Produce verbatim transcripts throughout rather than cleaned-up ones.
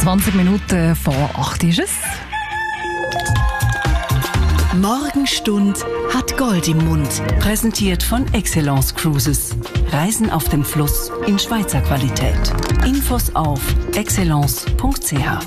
zwanzig Minuten vor acht ist es. Morgenstund hat Gold im Mund. Präsentiert von Excellence Cruises. Reisen auf dem Fluss in Schweizer Qualität. Infos auf excellence punkt c h.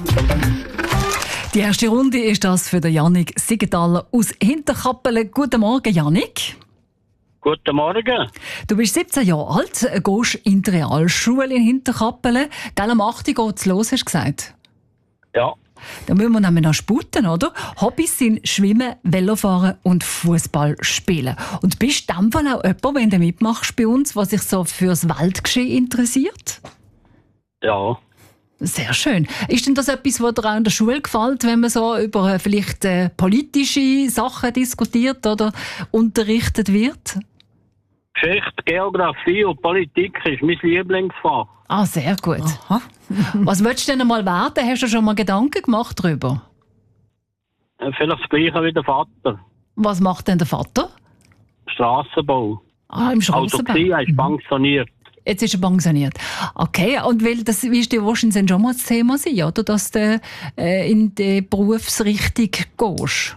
Die erste Runde ist das für den Jannik Siegenthaler aus Hinterkappelen. Guten Morgen, Jannik. Guten Morgen. Du bist siebzehn Jahre alt, gehst in die Realschule in Hinterkappelen. Gell, am acht Uhr geht's los, hast du gesagt? Ja. Da müssen wir nämlich noch sputen, oder? Hobbys sind Schwimmen, Velofahren und Fußball spielen. Und bist du in dem Fall auch jemand, wenn du mitmachst bei uns, was sich so fürs Weltgeschehen interessiert? Ja. Sehr schön. Ist denn das etwas, was dir auch in der Schule gefällt, wenn man so über äh, vielleicht äh, politische Sachen diskutiert oder unterrichtet wird? Geschichte, Geografie und Politik ist mein Lieblingsfach. Ah, sehr gut. Aha. Was willst du denn mal werden? Hast du schon mal Gedanken gemacht darüber? Vielleicht das Gleiche wie der Vater. Was macht denn der Vater? Strassenbau. Ah, im Strassenbau. Also, er ist pensioniert. Jetzt ist er pensioniert. Okay, und weil das ist dir wahrscheinlich schon mal das Thema sein, oder? Dass du äh, in die Berufsrichtung gehst.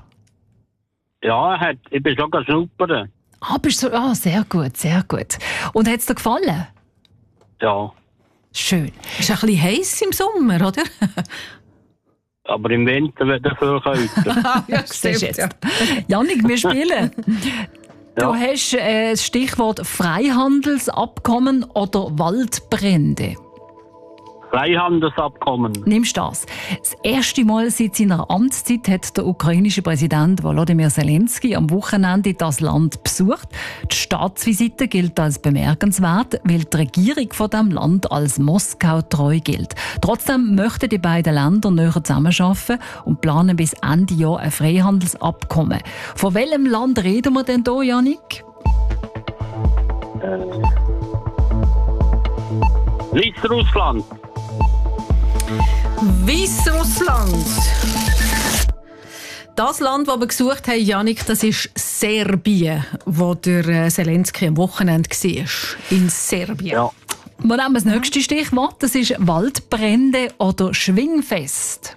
Ja, hat, ich bin schon schnuppern. Ah, bist du, ah, sehr gut, sehr gut. Und hat es dir gefallen? Ja. Schön. Ist ein bisschen heiß im Sommer, oder? Aber im Winter wird er viel kälter. Ja, stimmt, jetzt. Ja. Jannik, wir spielen. Du Ja. hast äh, das Stichwort Freihandelsabkommen oder Waldbrände. Freihandelsabkommen. Nimmst du das? Das erste Mal seit seiner Amtszeit hat der ukrainische Präsident Volodymyr Zelensky am Wochenende das Land besucht. Die Staatsvisite gilt als bemerkenswert, weil die Regierung von dem Land als Moskau treu gilt. Trotzdem möchten die beiden Länder näher zusammenarbeiten und planen bis Ende Jahr ein Freihandelsabkommen. Von welchem Land reden wir denn hier, Jannik? Äh. Weißrussland. Weißrussland. Das Land, das wir gesucht haben, Jannik, das ist Serbien, wo der Zelensky am Wochenende war. In Serbien. Ja. Wir nehmen das nächste Stichwort. Das ist Waldbrände oder Schwingfest.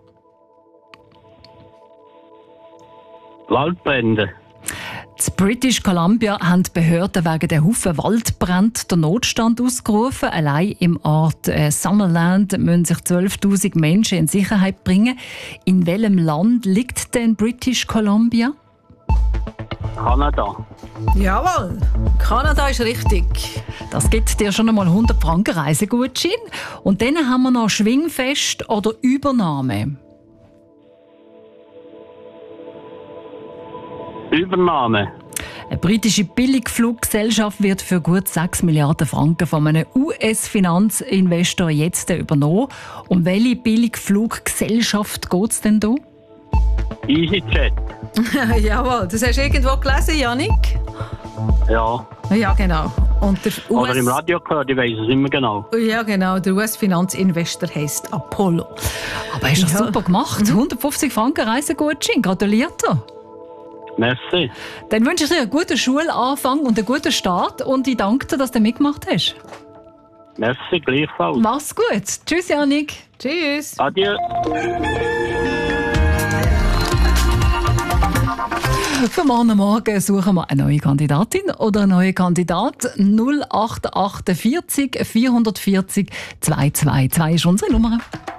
Waldbrände. In British Columbia haben die Behörden wegen der Haufen Waldbrände den Notstand ausgerufen. Allein im Ort äh, Summerland müssen sich zwölftausend Menschen in Sicherheit bringen. In welchem Land liegt denn British Columbia? Kanada. Jawohl, Kanada ist richtig. Das gibt dir schon einmal hundert Franken Reisegutschein. Und dann haben wir noch Schwingfest oder Übernahme. Übernahme. Eine britische Billigfluggesellschaft wird für gut sechs Milliarden Franken von einem U S-Finanzinvestor jetzt übernommen. Um welche Billigfluggesellschaft geht es denn hier? EasyJet. Jawohl, das hast du irgendwo gelesen, Jannik? Ja. Ja, genau. Und der U S Oder im Radio gehört, ich weiss es immer genau. Ja, genau. Der U S-Finanzinvestor heisst Apollo. Aber hast du das Ja. super gemacht. hundertfünfzig Franken Reisegutschein. Gratuliert dir. Merci. Dann wünsche ich dir einen guten Schulanfang und einen guten Start. Und ich danke dir, dass du mitgemacht hast. Merci, gleichfalls. Mach's gut. Tschüss, Jannik. Tschüss. Adieu. Für morgen Morgen suchen wir eine neue Kandidatin oder einen neuen Kandidat. null acht acht vier vier vierzig zwei zwei zwei ist unsere Nummer.